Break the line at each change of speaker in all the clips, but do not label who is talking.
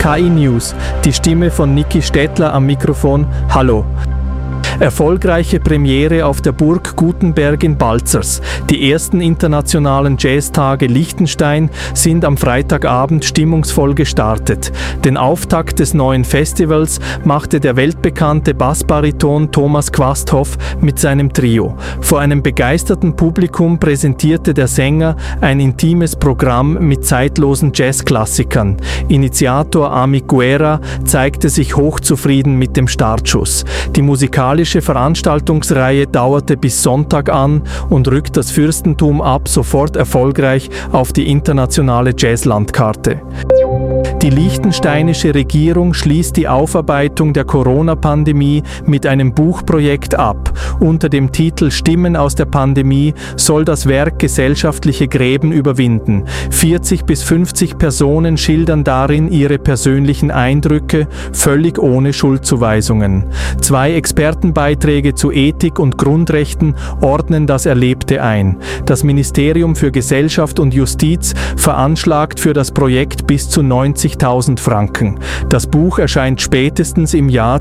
KI News, die Stimme von Niki Stettler am Mikrofon. Hallo. Erfolgreiche Premiere auf der Burg Gutenberg in Balzers. Die ersten internationalen Jazztage Liechtenstein sind am Freitagabend stimmungsvoll gestartet. Den Auftakt des neuen Festivals machte der weltbekannte Bassbariton Thomas Quasthoff mit seinem Trio. Vor einem begeisterten Publikum präsentierte der Sänger ein intimes Programm mit zeitlosen Jazzklassikern. Initiator Amik Guerra zeigte sich hochzufrieden mit dem Startschuss. Die musikalische Veranstaltungsreihe dauerte bis Sonntag an und rückt das Fürstentum ab sofort erfolgreich auf die internationale Jazzlandkarte. Die liechtensteinische Regierung schließt die Aufarbeitung der Corona-Pandemie mit einem Buchprojekt ab. Unter dem Titel Stimmen aus der Pandemie soll das Werk gesellschaftliche Gräben überwinden. 40 bis 50 Personen schildern darin ihre persönlichen Eindrücke, völlig ohne Schuldzuweisungen. 2 Expertenbeiträge zu Ethik und Grundrechten ordnen das Erlebte ein. Das Ministerium für Gesellschaft und Justiz veranschlagt für das Projekt bis zu 90.000 Franken. Das Buch erscheint spätestens im Jahr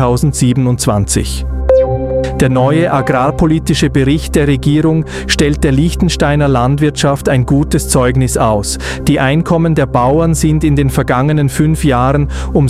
2027. Der neue agrarpolitische Bericht der Regierung stellt der Liechtensteiner Landwirtschaft ein gutes Zeugnis aus. Die Einkommen der Bauern sind in den vergangenen 5 Jahren um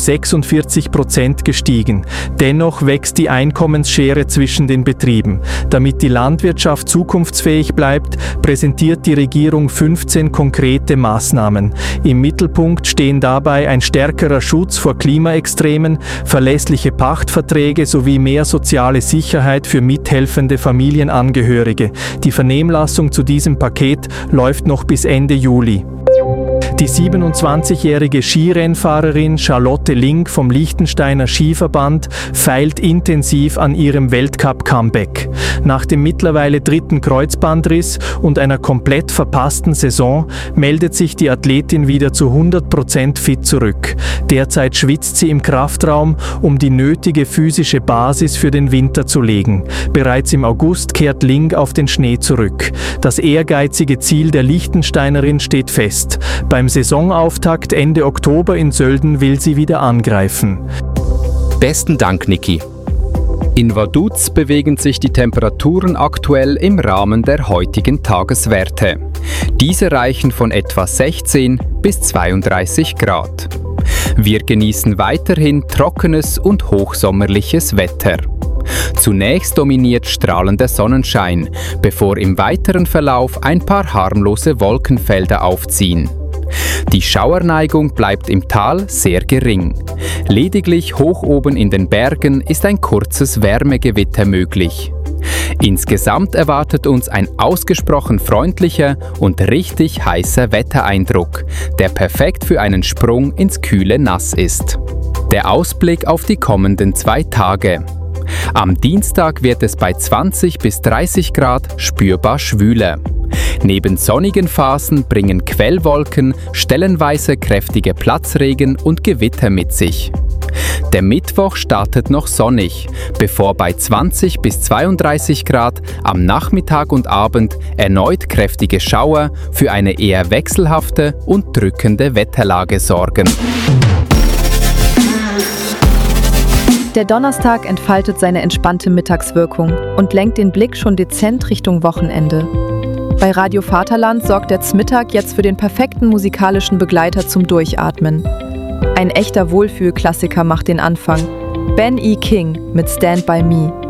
46% gestiegen. Dennoch wächst die Einkommensschere zwischen den Betrieben. Damit die Landwirtschaft zukunftsfähig bleibt, präsentiert die Regierung 15 konkrete Maßnahmen. Im Mittelpunkt stehen dabei ein stärkerer Schutz vor Klimaextremen, verlässliche Pachtverträge sowie mehr soziale Sicherheit für mithelfende Familienangehörige. Die Vernehmlassung zu diesem Paket läuft noch bis Ende Juli. Die 27-jährige Skirennfahrerin Charlotte Link vom Liechtensteiner Skiverband feilt intensiv an ihrem Weltcup-Comeback. Nach dem mittlerweile 3. Kreuzbandriss und einer komplett verpassten Saison meldet sich die Athletin wieder zu 100% fit zurück. Derzeit schwitzt sie im Kraftraum, um die nötige physische Basis für den Winter zu legen. Bereits im August kehrt Link auf den Schnee zurück. Das ehrgeizige Ziel der Liechtensteinerin steht fest. Beim Saisonauftakt Ende Oktober in Sölden will sie wieder angreifen.
Besten Dank, Niki. In Vaduz bewegen sich die Temperaturen aktuell im Rahmen der heutigen Tageswerte. Diese reichen von etwa 16 bis 32 Grad. Wir genießen weiterhin trockenes und hochsommerliches Wetter. Zunächst dominiert strahlender Sonnenschein, bevor im weiteren Verlauf ein paar harmlose Wolkenfelder aufziehen. Die Schauerneigung bleibt im Tal sehr gering. Lediglich hoch oben in den Bergen ist ein kurzes Wärmegewitter möglich. Insgesamt erwartet uns ein ausgesprochen freundlicher und richtig heißer Wettereindruck, der perfekt für einen Sprung ins kühle Nass ist. Der Ausblick auf die kommenden 2 Tage. Am Dienstag wird es bei 20 bis 30 Grad spürbar schwüler. Neben sonnigen Phasen bringen Quellwolken stellenweise kräftige Platzregen und Gewitter mit sich. Der Mittwoch startet noch sonnig, bevor bei 20 bis 32 Grad am Nachmittag und Abend erneut kräftige Schauer für eine eher wechselhafte und drückende Wetterlage sorgen.
Der Donnerstag entfaltet seine entspannte Mittagswirkung und lenkt den Blick schon dezent Richtung Wochenende. Bei Radio Vaterland sorgt der Zmittag jetzt für den perfekten musikalischen Begleiter zum Durchatmen. Ein echter Wohlfühlklassiker macht den Anfang. Ben E. King mit Stand By Me.